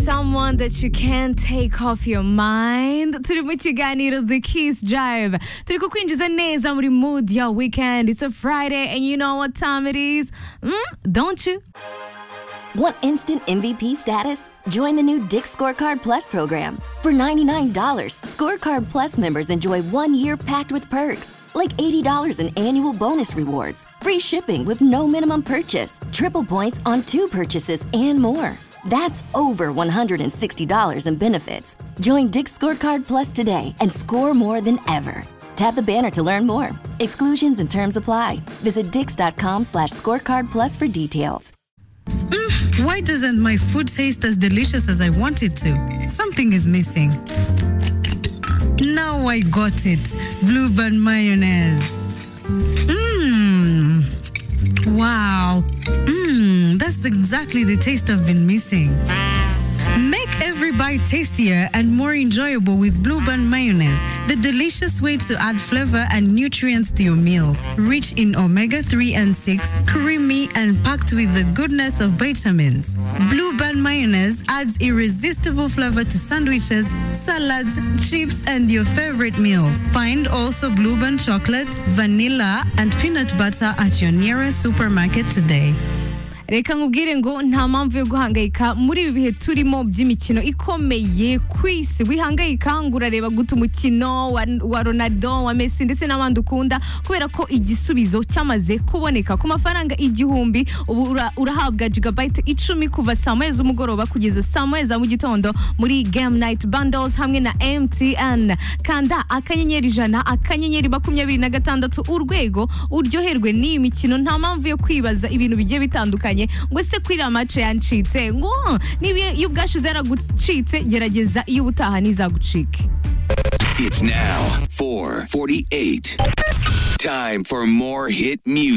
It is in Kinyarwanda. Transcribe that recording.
someone that you can't take off your mind. Turi mu kiganiro The Kiss Drive. Turi kukwinjiza neza muri mood ya weekend. It's a Friday and you know what time it is? Don't you? Want instant MVP status? Join the new Dick's Scorecard Plus program. For $99, Scorecard Plus members enjoy 1 year packed with perks, like $80 in annual bonus rewards, free shipping with no minimum purchase, triple points on 2 purchases, and more. That's over $160 in benefits. Join Dick's Scorecard Plus today and score more than ever. Tap the banner to learn more. Exclusions and terms apply. Visit dix.com/scorecard plus for details. Why doesn't my food taste as delicious as I want it to? Something is missing. Now I got it. Blueband mayonnaise. Wow. That's exactly the taste I've been missing. Make every bite tastier and more enjoyable with Blueband mayonnaise, the delicious way to add flavor and nutrients to your meals. Rich in omega-3 and 6, creamy and packed with the goodness of vitamins. Blueband mayonnaise adds irresistible flavor to sandwiches, salads, chips, and your favorite meals. Find also Blueband chocolate, vanilla, and peanut butter at your nearest supermarket today. Reka nkubwire ngo nta mpamvu yo guhangayika muri ibi bihe turimo by'imikino ikomeye ku isi. Wihangayika ngo urareba guta umukino wa Ronaldo, wa Messi ndetse n'abandi ukunda, kubera ko igisubizo cyamaze kuboneka. Ku mafaranga 1000 ubu urahabwa gigabyte 10 kuva saa 9 z'umugoroba kugeza saa 9 za mu gitondo muri Game Night Bundles hamwe na MTN. Kanda akanyenyeri 100 akanyenyeri 26 urwego uryoherwe n'iyi mikino. Nta mpamvu yo kwibaza ibintu bigiye bitandukanye ngo se kwira match yancitse ngo niba y'ubwashize yaragucitse gerageza iyo ubutaha nizagucike. It's now 4:48. Time for more hit music.